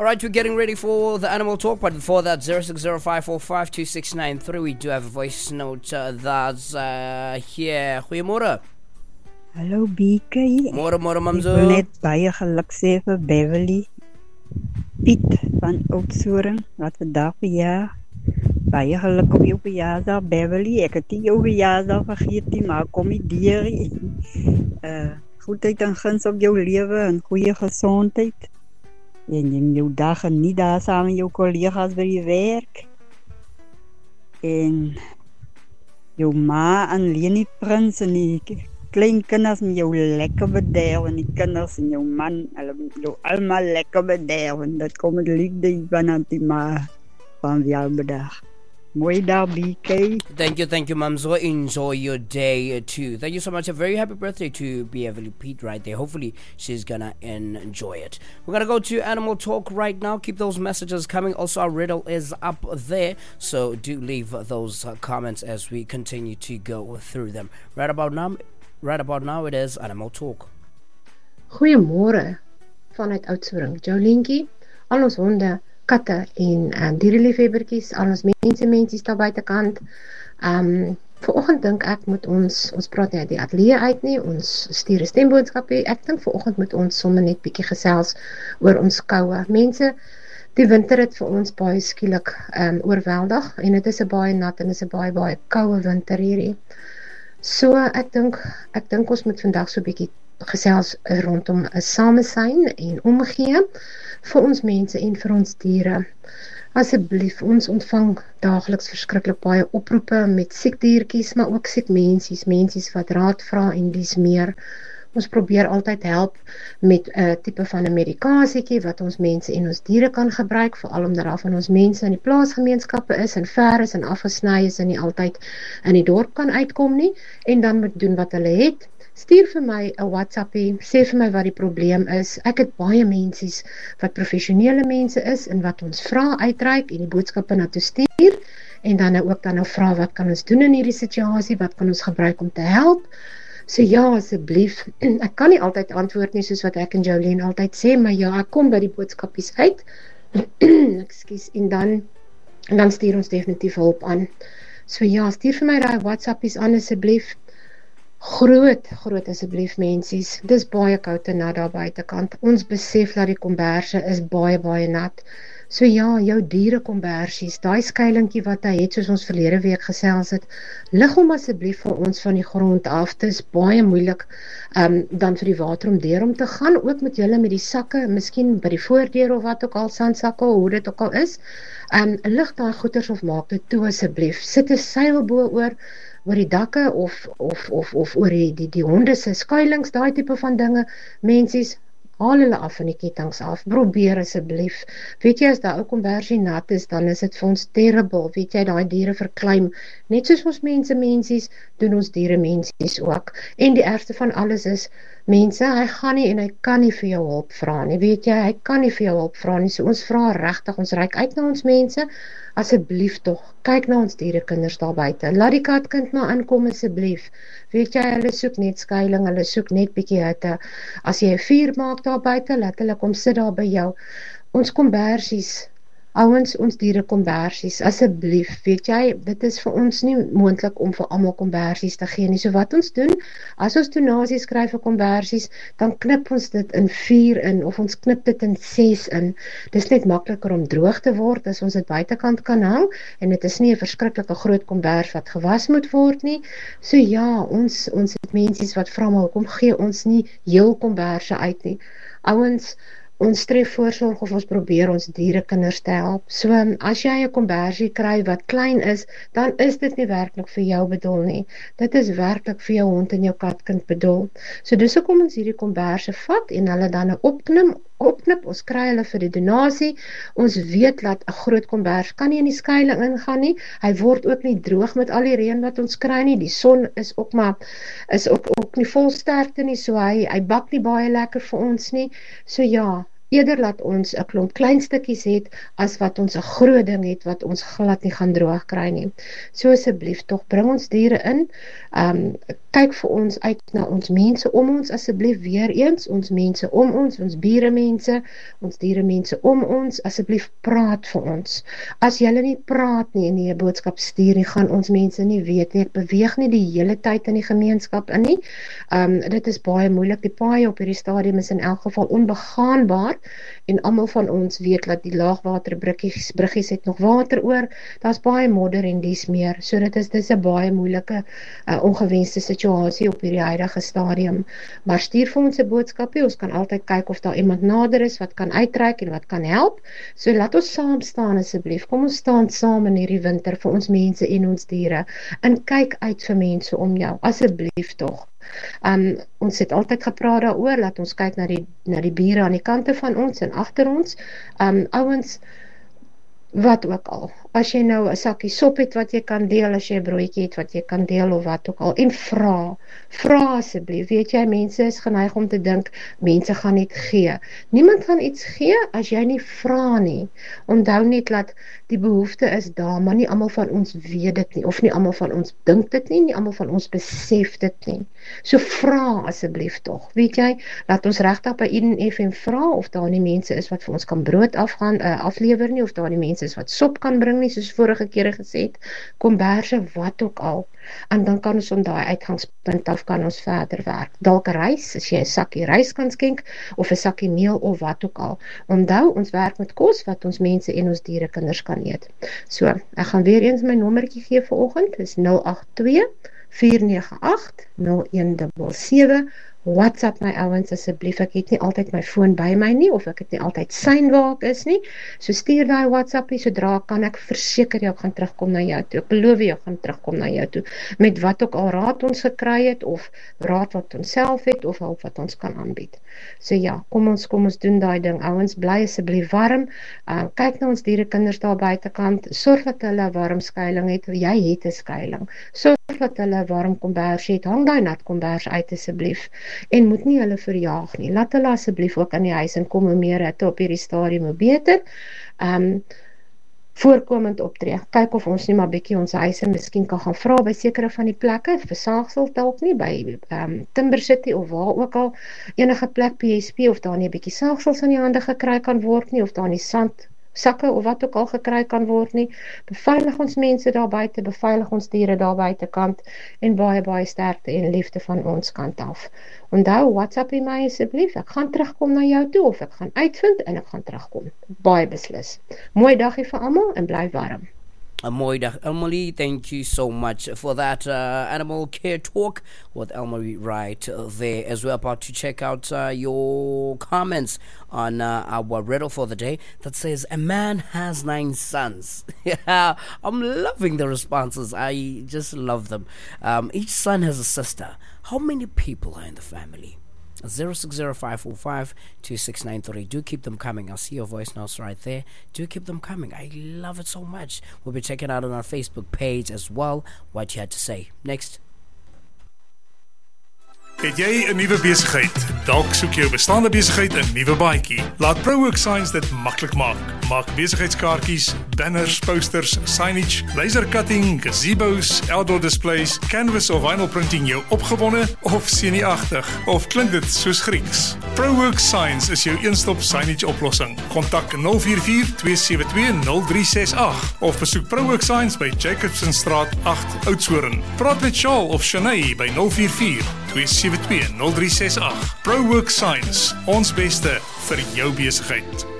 Alright, we're getting ready for the animal talk, but before that, 0605452693, we do have a voice note that's here. Goeiemôre. Hallo BK. Môre mamzo. Ek wil net baie geluk sê vir Beverly Piet van Oudtshoorn wat vandag verjaar. Baie geluk op jou verjaardag Beverly. Ek het nie jou verjaardag vergeet nie, maar kom die deur. Goedheid en guns op jou lewe en goeie gesondheid. En neem jou dag en nie daar saam met jou collega's by die werk. En jou ma en Leni Prins en die klein kinders met jou lekker bederf en die kinders en jou man, hulle jou allemaal lekker bederf en dat kom het liefde van die ma van jou bedag. Mooi dag, BK. Thank you, Mamzo. Enjoy your day too. Thank you so much. A very happy birthday to Beverly Pete right there. Hopefully, she's gonna enjoy it. We're gonna go to Animal Talk right now. Keep those messages coming. Also, our riddle is up there, so do leave those comments as we continue to go through them. Right about now, it is Animal Talk. Goeiemôre vanuit Oudtshoorn. Jolientjie, al ons honde, katte en diereliefhebbertjies, al ons mensies daar buitekant. Vanoggend dink ek moet ons praat nie uit die ateljee uit nie, ons stuur 'n stemboodskap hier. Ek dink vanoggend moet ons sommer net bietjie gesels oor ons koue. Mense, die winter het vir ons baie skielik oorweldig en dit is 'n baie nat en is 'n baie koue winter hierdie. So ek dink ons moet vandag so 'n bietjie gesels rondom 'n samesyn en omgee vir ons mense en vir ons diere. Asseblief, ons ontvang daagliks verskriklik baie oproepe met siek diertjies, maar ook siek mensies wat raad vra en dis meer. Ons probeer altyd help met 'n tipe van 'n medikasietjie wat ons mense en ons diere kan gebruik, veral omdat daar van ons mense in die plaasgemeenskappe is en ver is en afgesny is en nie altyd in die dorp kan uitkom nie en dan moet doen wat hulle het. Stuur vir my 'n WhatsAppie, sê vir my wat die probleem is. Ek het baie mensies wat professionele mense is en wat ons vra uitreik en die boodskappe na toe stuur en dan ook dan vra wat kan ons doen in hierdie situasie, wat kan ons gebruik om te help. So ja, asseblief, ek kan nie altyd antwoord nie soos wat ek en Jolene altyd sê, maar ja, ek kom by die boodskapies uit. Ekskuus, en dan stuur ons definitief hulp aan. So ja, stuur vir my daai WhatsAppies aan asseblief. Groot asseblief mensies. Dis baie koud en nat daar buitekant. Ons besef dat die komberse is baie nat. So ja, jou diere kombersies, daai skuilingkie wat hy het soos ons verlede week gesels het, lig hom asseblief vir ons van die grond af. Dit is baie moeilik dan vir die water om deur om te gaan, ook met julle met die sakke, miskien by die voordeur of wat ook al, sandsakke, hoe dit ook al is. Lig daai goeders of maak dit toe asseblief. Sit 'n seil oor die dakke of oor die honde se skuilings, daai tipe van dinge. Mensies, haal hulle af van die kettinge af. Probeer asseblief. Weet jy, as daai ou kombersie nat is, dan is dit vir ons terrible. Weet jy, daai diere verkleim. Net soos ons mensies, doen ons diere mensies ook. En die ergste van alles is, mense, hy gaan nie en hy kan nie vir jou hulp vra nie. Weet jy, hy kan nie vir jou hulp vra nie. So ons vra regtig, ons reik uit na ons mense. Asseblief tog, kyk na ons dierekinders daar buite. Laat die katkind maar inkom asseblief. Weet jy, hulle soek net skuiling, hulle soek net bietjie hitte. As jy 'n vuur maak daar buite, laat hulle kom sit daar by jou. Ons kombersies, ouens, ons dierekombersies, asseblief, weet jy, dit is vir ons nie moontlik om vir almal kombersies te gee nie. So wat ons doen, as ons donasies kry vir kombersies, dan knip ons dit in 4 in, of ons knip dit in 6 in. Dis net makliker om droog te word, as ons dit buitekant kan hang, en dit is nie 'n verskriklike groot kombers wat gewas moet word nie. So ja, ons het mensies wat vra, maar hoekom gee ons nie heel komberse uit nie? Ouens, ons tref voorsorg of ons probeer ons dierekinders te help. So, as jy 'n kombersie kry wat klein is, dan is dit nie werklik vir jou bedoel nie. Dit is werklik vir jou hond en jou katkind bedoel. So, dis hoekom ons hierdie komberse vat en hulle dan opknip, ons kry hulle vir die donasie. Ons weet dat 'n groot kombers kan nie in die skuiling ingaan nie. Hy word ook nie droog met al die reën wat ons kry nie. Die son is ook nie vol sterkte nie, so hy bak nie baie lekker vir ons nie. So ja, eerder laat ons 'n klomp klein stukkies het, as wat ons 'n groot ding het, wat ons glad nie gaan droog kry nie. So asseblief, tog bring ons diere in, kyk vir ons uit na ons mense om ons, asseblief weer eens, ons mense om ons buremense, ons dieremense om ons, asseblief praat vir ons. As julle nie praat nie en nie 'n boodskap stuur nie, gaan ons mense nie weet nie. Ek beweeg nie die hele tyd in die gemeenskap in nie. Dit is baie moeilik. Die paaie op hierdie stadium is in elk geval onbegaanbaar en almal van ons weet dat die laagwaterbruggies het nog water oor. Daar's baie modder en dies meer. So dit is 'n baie moeilike ongewenste situasie op hierdie huidige stadium. Maar stuur vir ons 'n boodskapie. Ons kan altyd kyk of daar iemand nader is wat kan uitreik en wat kan help. So laat ons saam staan asseblief. Kom ons staan saam in hierdie winter vir ons mense en ons diere. En kyk uit vir mense om jou. Asseblief tog. Ons het altyd gepraat daaroor, laat ons kyk na die bure aan die kante van ons en agter ons. Ouens, wat ook al. As jy nou 'n sakkie sop het wat jy kan deel, as jy 'n broodjie het wat jy kan deel of wat ook al, en vra asseblief. Weet jy, mense is geneig om te dink, mense gaan net gee. Niemand gaan iets gee as jy nie vra nie. Onthou net dat die behoefte is daar, maar nie almal van ons weet dit nie, of nie almal van ons dink dit nie almal van ons besef dit nie. So vra asseblief tog. Weet jy, laat ons regtig by Eden FM vra of daar nie mense is wat vir ons kan brood aflewer nie, of daar nie mense is wat sop kan bring nie, soos vorige kere gesê het, komberse, wat ook al. En dan kan ons om daai uitgangspunt af kan ons verder werk. Dalk rys, as jy 'n sakkie rys kan skenk, of 'n sakkie meel of wat ook al. Onthou, ons werk met kos wat ons mense en ons diere kinders kan eet. So, ek gaan weer eens my nommertjie gee vir oggend, dis 082 498 0177. WhatsApp my ouens asseblief, ek het nie altyd my foon by my nie, of ek het nie altyd syn waar ek is nie, so stuur daai WhatsAppie, sodra kan ek verseker jou gaan terugkom na jou toe, ek beloof jou gaan terugkom na jou toe, met wat ook al raad ons gekry het, of raad wat ons self het, of hulp wat ons kan aanbied. So ja, kom ons doen daai ding, ouens, bly asseblief warm, kyk na ons dierekinders daar buitekant, sorg dat hulle 'n warm skuiling het, jy het 'n skuiling, sorg dat hulle 'n warm kombers het, hang daai nat kombers uit asseblief, en moet nie hulle verjaag nie. Laat hulle asseblief ook in die huis en kom hoe meer hitte op hierdie stadium hoe beter. Voorkomend optree. Kyk of ons nie maar bietjie ons huise miskien kan gaan vra by sekere van die plekke, versaagsel dalk nie, by Timber City of waar ook al, enige plek PSP, of daar nie 'n bietjie saagsels in die hande gekry kan word nie, of daar nie sakke of wat ook al gekry kan word nie. Beveilig ons mense daar buite, beveilig ons diere daar buitekant, en baie sterkte en liefde van ons kant af. Onthou, WhatsApp my asseblief, ek gaan terugkom na jou toe, of ek gaan uitvind en ek gaan terugkom. Baie beslis. Mooi dagie vir almal en bly warm. Mooi dag, Elmarie. Thank you so much for that animal care talk with Elmarie right there. As we're about to check out your comments on our riddle for the day that says, a man has 9 sons. Yeah, I'm loving the responses. I just love them. Each son has a sister. How many people are in the family? 0605452693. Do keep them coming. I'll see your voice notes right there. Do keep them coming. I love it so much. We'll be checking out on our Facebook page as well what you had to say. Next. Het jy 'n nuwe besigheid? Dalk soek jou bestaande besigheid 'n nuwe baadjie. Laat ProWorks Signs dit maklik maak. Maak besigheidskaartjies, banners, posters, signage, laser cutting, gazebos, outdoor displays, canvas of vinyl printing jou opgewonde of senuagtig? Of klink dit soos Grieks? ProWorks Signs is jou een-stop signage oplossing. Kontak 044-272-0368 of besoek ProWorks Signs by Jacobsenstraat 8 Oudtshoorn. Praat met Charles of Shanae by 044-272-0368. ProWorks Signs, ons beste vir jou besigheid.